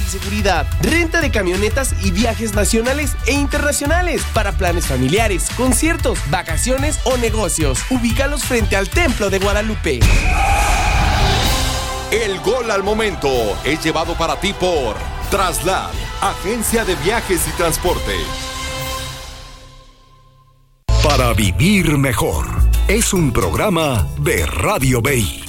y seguridad, renta de camionetas y viajes nacionales e internacionales para planes familiares, conciertos, vacaciones o negocios. Ubícalos frente al Templo de Guadalupe. El gol al momento es llevado para ti por Traslad, agencia de viajes y transporte. Para vivir mejor, es un programa de Radio BI.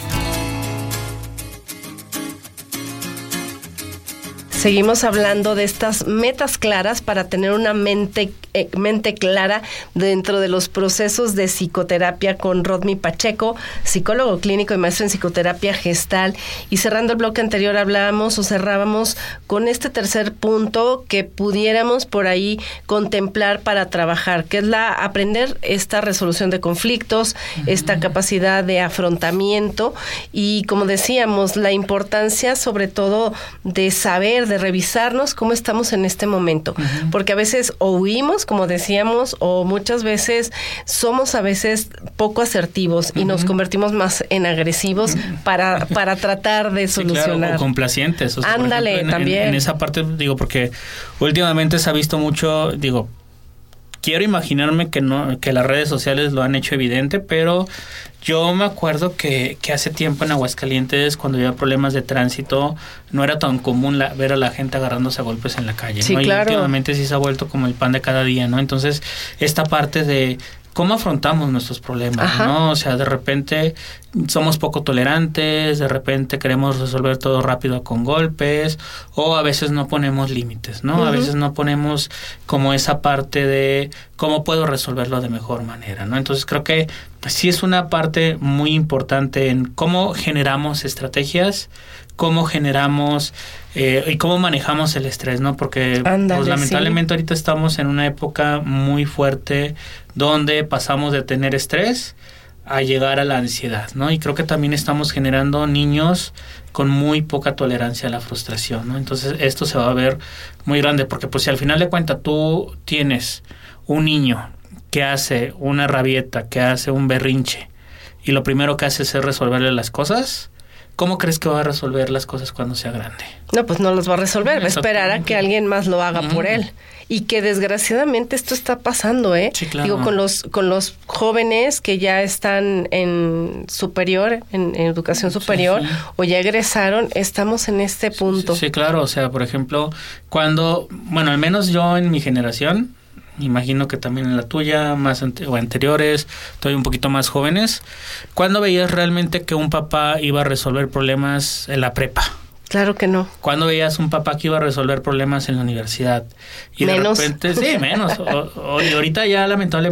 Seguimos hablando de estas metas claras para tener una mente clara dentro de los procesos de psicoterapia con Rodney Pacheco, psicólogo clínico y maestro en psicoterapia gestal. Y cerrando el bloque anterior cerrábamos con este tercer punto que pudiéramos por ahí contemplar para trabajar, que es aprender esta resolución de conflictos, esta capacidad de afrontamiento y, como decíamos, la importancia sobre todo de saber, de revisarnos cómo estamos en este momento, porque a veces o huimos, como decíamos, o muchas veces somos poco asertivos y nos convertimos más en agresivos para tratar de solucionar. Claro, o complacientes. O sea, ándale, por ejemplo, también. En esa parte, porque últimamente se ha visto mucho, quiero imaginarme que las redes sociales lo han hecho evidente, pero yo me acuerdo que hace tiempo en Aguascalientes, cuando había problemas de tránsito, no era tan común ver a la gente agarrándose a golpes en la calle, sí, ¿no? Claro. Y últimamente sí se ha vuelto como el pan de cada día, ¿no? Entonces, esta parte de cómo afrontamos nuestros problemas, ¿no? O sea, de repente somos poco tolerantes, de repente queremos resolver todo rápido con golpes, o a veces no ponemos límites, ¿no? A veces no ponemos como esa parte de cómo puedo resolverlo de mejor manera, ¿no? Entonces creo que sí es una parte muy importante en cómo generamos estrategias, cómo generamos y cómo manejamos el estrés, ¿no? Porque pues, lamentablemente ahorita estamos en una época muy fuerte donde pasamos de tener estrés a llegar a la ansiedad, ¿no? Y creo que también estamos generando niños con muy poca tolerancia a la frustración, ¿no? Entonces esto se va a ver muy grande, porque pues si al final de cuentas tú tienes un niño que hace una rabieta, que hace un berrinche, y lo primero que hace es resolverle las cosas, ¿cómo crees que va a resolver las cosas cuando sea grande? No, pues no los va a resolver, va a esperar a que alguien más lo haga por él. Y que desgraciadamente esto está pasando, ¿eh? Sí, claro. Con los jóvenes que ya están en superior, en educación superior, o ya egresaron, estamos en este punto. Sí, claro, o sea, por ejemplo, al menos yo en mi generación, imagino que también en la tuya, o anteriores, todavía un poquito más jóvenes, ¿cuándo veías realmente que un papá iba a resolver problemas en la prepa? Claro que no. ¿Cuándo veías un papá que iba a resolver problemas en la universidad? Y menos. De repente, sí, menos. Y ahorita ya lamentablemente